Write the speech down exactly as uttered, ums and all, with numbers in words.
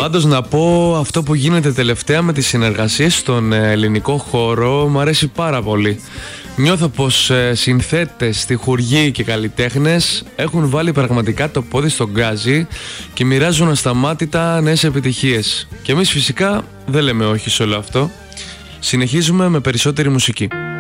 Πάντως να πω αυτό που γίνεται τελευταία με τις συνεργασίες στον ελληνικό χώρο μου αρέσει πάρα πολύ. Νιώθω πως ε, συνθέτες, στιχουργοί και καλλιτέχνες έχουν βάλει πραγματικά το πόδι στον γκάζι και μοιράζουν ασταμάτητα νέες επιτυχίες. Και εμείς φυσικά δεν λέμε όχι σε όλο αυτό. Συνεχίζουμε με περισσότερη μουσική.